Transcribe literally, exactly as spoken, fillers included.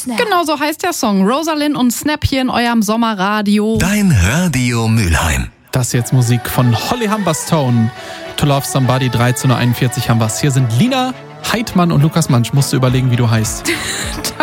Snap. Genau so heißt der Song. Rosalind und Snap hier in eurem Sommerradio. Dein Radio Mülheim. Das ist jetzt Musik von Holly Humberstone. To Love Somebody, dreizehn Uhr einundvierzig haben wir's. Hier sind Lina Heidmann und Lukas Mansch. Musst du überlegen, wie du heißt.